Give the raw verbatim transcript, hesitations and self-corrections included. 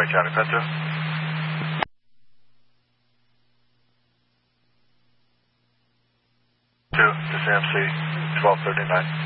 White County, Petro. Two, this is M C twelve thirty-nine.